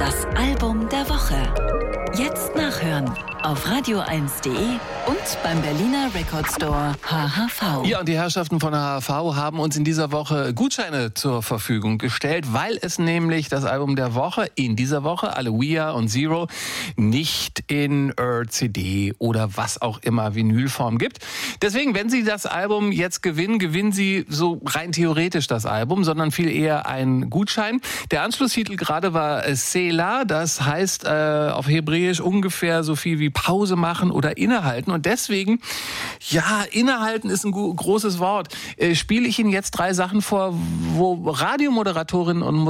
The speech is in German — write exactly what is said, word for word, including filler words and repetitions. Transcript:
Das Album der Woche. Jetzt nachhören auf radio eins punkt de und beim Berliner Record Store H H V. Ja, und die Herrschaften von H H V haben uns in dieser Woche Gutscheine zur Verfügung gestellt, weil es nämlich das Album der Woche in dieser Woche, Aleluia und Zero, nicht in äh, C D oder was auch immer Vinylform gibt. Deswegen, wenn Sie das Album jetzt gewinnen, gewinnen Sie so rein theoretisch das Album, sondern viel eher einen Gutschein. Der Anschlusstitel gerade war Selah, das heißt äh, auf Hebräisch ungefähr so viel wie Pause machen oder innehalten. Und deswegen, ja, innehalten ist ein großes Wort. Äh, spiele ich Ihnen jetzt drei Sachen vor, wo Radiomoderatorinnen und